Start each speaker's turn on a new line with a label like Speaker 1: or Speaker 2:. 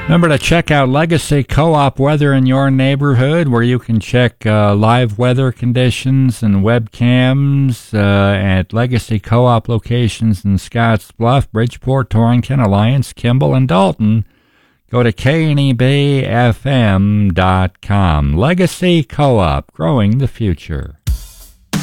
Speaker 1: Remember to check out Legacy Co-op Weather in your neighborhood, where you can check live weather conditions and webcams at Legacy Co-op locations in Scotts Bluff, Bridgeport, Torrington, Alliance, Kimball, and Dalton. Go to knebfm.com. Legacy Co-op, growing the future.